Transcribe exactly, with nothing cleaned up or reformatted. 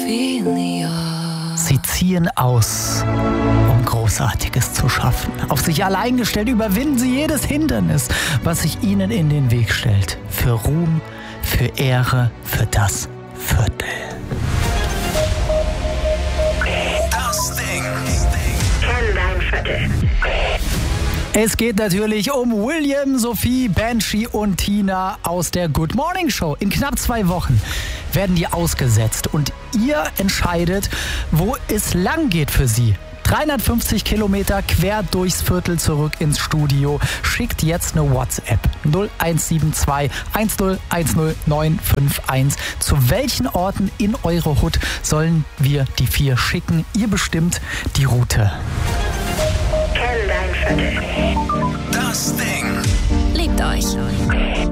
Sie ziehen aus, um Großartiges zu schaffen. Auf sich allein gestellt überwinden sie jedes Hindernis, was sich ihnen in den Weg stellt. Für Ruhm, für Ehre, für das Viertel. Das Ding. Kenn dein Viertel. Es geht natürlich um William, Sophie, Banshee und Tina aus der Good Morning Show. In knapp zwei Wochen werden die ausgesetzt und ihr entscheidet, wo es lang geht für sie. dreihundertfünfzig Kilometer quer durchs Viertel zurück ins Studio. Schickt jetzt eine WhatsApp null eins sieben zwei eins null eins null neun fünf eins. Zu welchen Orten in eure Hut sollen wir die vier schicken? Ihr bestimmt die Route. Kenn dein Viertel. Das Ding. Liebt euch.